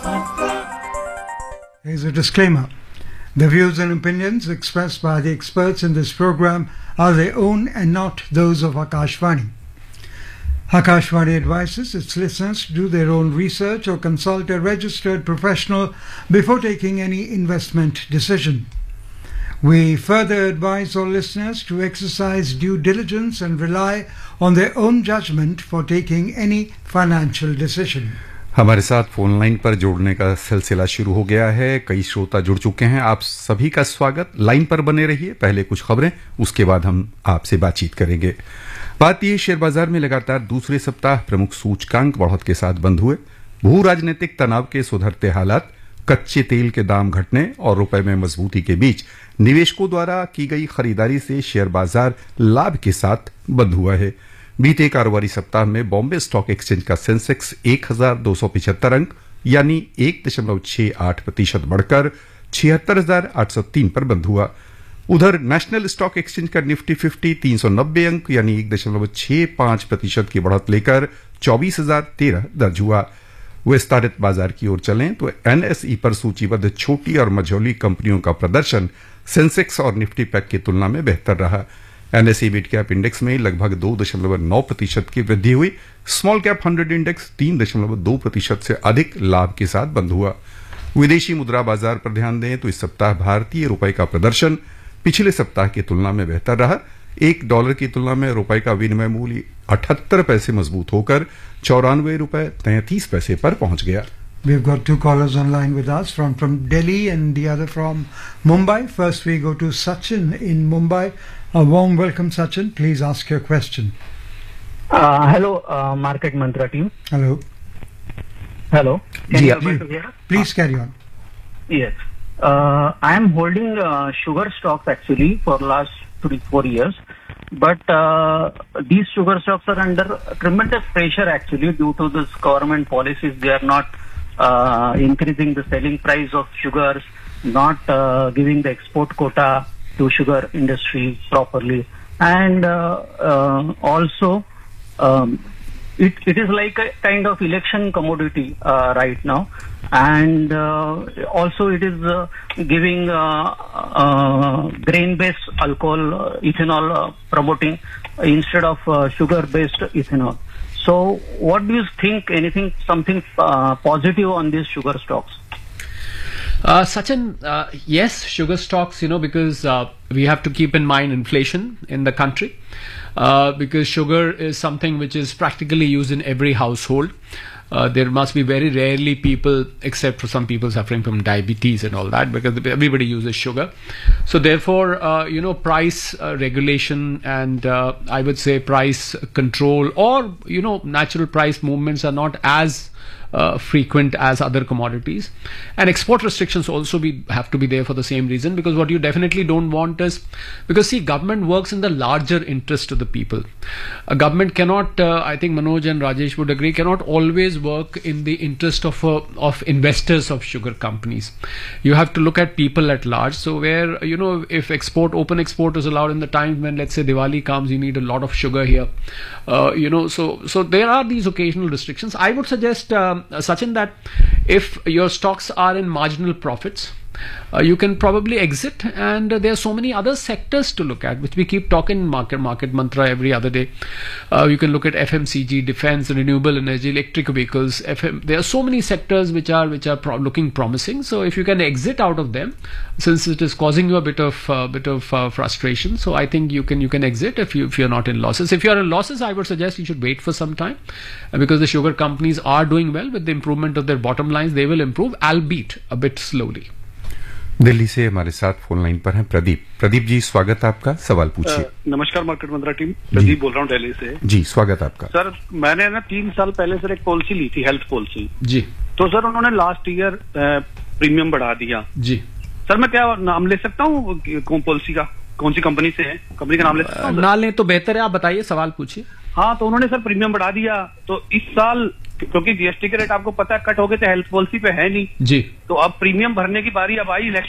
Here's a disclaimer. The views and opinions expressed by the experts in this program are their own and not those of Akashvani. Akashvani advises its listeners to do their own research or consult a registered professional before taking any investment decision. We further advise all listeners to exercise due diligence and rely on their own judgment for taking any financial decision. हमारे साथ phone line पर जोड़ने का सिलसिला शुरू हो गया है। कई श्रोता जुड़ चुके हैं। आप सभी का स्वागत। लाइन पर बने रहिए। पहले कुछ खबरें, उसके बाद हम आपसे बातचीत करेंगे। भारतीय शेयर बाजार में लगातार दूसरे सप्ताह प्रमुख सूचकांक बढ़त के साथ बंद हुए। भू राजनीतिक तनाव के सुधरते हालात, कच्चे तेल के दाम घटने और रुपए में मजबूती के बीच निवेशकों द्वारा की गई खरीदारी से शेयर बाजार लाभ के साथ बंद हुआ है। बीते कारोबारी सप्ताह में बॉम्बे स्टॉक एक्सचेंज का सेंसेक्स 1275 अंक यानी 1.68% बढ़कर 76,803 पर बंद हुआ। उधर नेशनल स्टॉक एक्सचेंज का निफ्टी 50 390 अंक यानी 1.65% की बढ़त लेकर 24,013 दर्ज हुआ। विस्तारित बाजार की ओर चलें तो एनएसई पर सूचीबद्ध छोटी और मझोली कंपनियों का प्रदर्शन सेंसेक्स और निफ्टी पैक की तुलना में बेहतर रहा। एनएसई मिड कैप इंडेक्स में लगभग 2.9% की वृद्धि हुई। स्मॉल कैप 100 इंडेक्स 3.2% से अधिक लाभ के साथ बंद हुआ। विदेशी मुद्रा बाजार पर ध्यान दें तो इस सप्ताह भारतीय रुपए का प्रदर्शन पिछले सप्ताह की तुलना में बेहतर रहा। $1 की तुलना में रुपए का विनिमय मूल्य 78 पैसे मजबूत होकर 94 रुपए 33 पैसे पर पहुंच गया। We've got two callers online with us, from Delhi and the other from Mumbai. First we go to Sachin in Mumbai. A warm welcome, Sachin. Please ask your question. Hello, Market Mantra team. Hello. Hello. Can you able to hear? Please carry on. Yes. I am holding sugar stocks actually for last 3-4 years. But these sugar stocks are under tremendous pressure actually due to this government policies. They are not increasing the selling price of sugars, not giving the export quota to sugar industry properly, and also it is like a kind of election commodity right now, and also it is giving grain-based alcohol, ethanol promoting instead of sugar-based ethanol. So, what do you think? Something positive on these sugar stocks? Sachin, yes, sugar stocks, because we have to keep in mind inflation in the country, because sugar is something which is practically used in every household. There must be very rarely people, except for some people suffering from diabetes and all that, because everybody uses sugar. So therefore, price regulation and I would say price control or, natural price movements are not as frequent as other commodities, and export restrictions also have to be there for the same reason, because what you definitely don't want is, because see, government works in the larger interest of the people. A government cannot, I think Manoj and Rajesh would agree, cannot always work in the interest of investors of sugar companies. You have to look at people at large. So where, if open export is allowed in the time when, let's say, Diwali comes, you need a lot of sugar here, so there are these occasional restrictions. I would suggest, Sachin, that if your stocks are in marginal profits, you can probably exit, and there are so many other sectors to look at, which we keep talking market mantra every other day. You can look at FMCG, defense, renewable energy, electric vehicles. There are so many sectors which are looking promising. So if you can exit out of them, since it is causing you a bit of frustration, so I think you can exit if you're not in losses. If you are in losses, I would suggest you should wait for some time, because the sugar companies are doing well. With the improvement of their bottom lines, they will improve, albeit a bit slowly. Delhi से हमारे साथ phone line पर हैं प्रदीप जी, स्वागत आपका। सवाल पूछिए। नमस्कार मार्केट मंत्रा टीम, प्रदीप बोल रहा हूँ दिल्ली से। जी, स्वागत आपका। सर, मैंने 3 साल पहले सर एक पॉलिसी ली थी, हेल्थ पॉलिसी जी। तो सर उन्होंने लास्ट ईयर प्रीमियम बढ़ा दिया जी। सर मैं क्या नाम ले सकता हूँ पॉलिसी का? कौन सी कंपनी से है? कंपनी का नाम ले सकता हूँ? ना लें तो बेहतर है, आप बताइए, सवाल पूछिए। हाँ, तो उन्होंने सर प्रीमियम बढ़ा दिया। तो इस साल क्योंकि जीएसटी के रेट आपको पता है कट हो गए थे, हेल्थ पॉलिसी पे है नहीं जी, तो अब प्रीमियम भरने की बारी अब आई।